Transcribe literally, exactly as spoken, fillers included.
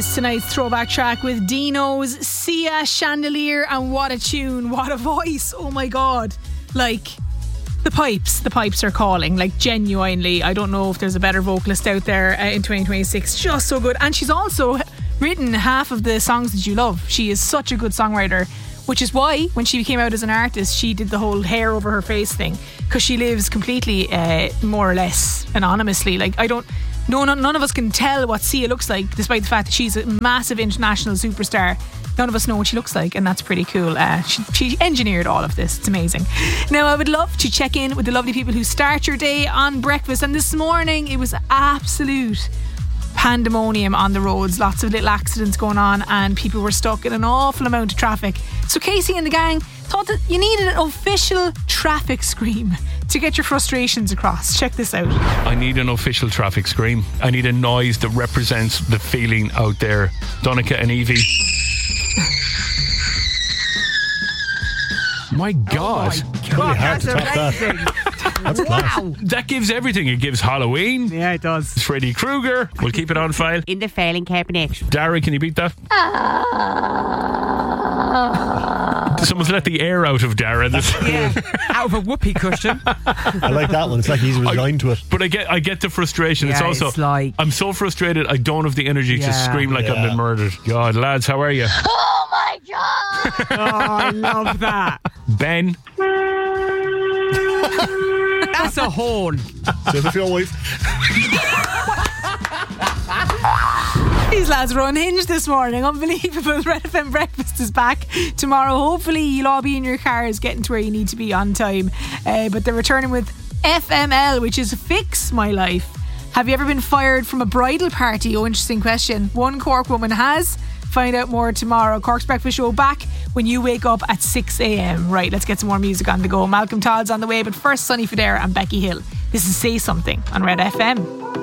Tonight's throwback track with Dino's Sia Chandelier, and what a tune, what a voice, oh my god. Like, the pipes, the pipes are calling, like genuinely. I don't know if there's a better vocalist out there uh, in twenty twenty-six. Just so good. And she's also written half of the songs that you love. She is such a good songwriter, which is why when she came out as an artist, she did the whole hair over her face thing, because she lives completely uh, more or less anonymously. Like, I don't No, no, none of us can tell what Sia looks like, despite the fact that she's a massive international superstar. None of us know what she looks like, and that's pretty cool. Uh, she, she engineered all of this. It's amazing. Now, I would love to check in with the lovely people who start your day on breakfast. And this morning, it was absolute pandemonium on the roads. Lots of little accidents going on, and people were stuck in an awful amount of traffic. So Casey and the gang thought that you needed an official traffic scream to get your frustrations across. Check this out. I need an official traffic scream. I need a noise that represents the feeling out there. Donica and Evie. My God. Oh my God, hard that's to top that. amazing. That's class. Wow. That gives everything. It gives Halloween. Yeah, it does. Freddy Krueger. We'll keep it on file. In the failing cabinet. Dara, can you beat that? Someone's let the air out of Dara. This Yeah. Out of a whoopee cushion. I like that one. It's like he's resigned to it. But I get I get the frustration. It's Yeah, also it's like- I'm so frustrated I don't have the energy to Yeah. scream like I've Yeah. been murdered. God, lads, how are you? Oh my god! Oh, I love that. Ben. That's a horn. Say it for your wife. These lads were unhinged this morning. Unbelievable. Red F M Breakfast is back tomorrow. Hopefully you'll all be in your cars getting to where you need to be on time. Uh, but they're returning with F M L, which is Fix My Life. Have you ever been fired from a bridal party? Oh, interesting question. One Cork woman has. Find out more tomorrow. Cork's Breakfast Show back when you wake up at six a.m. Right, let's get some more music on the go. Malcolm Todd's on the way, but first Sonny Fodera and Becky Hill. This is Say Something on Red F M.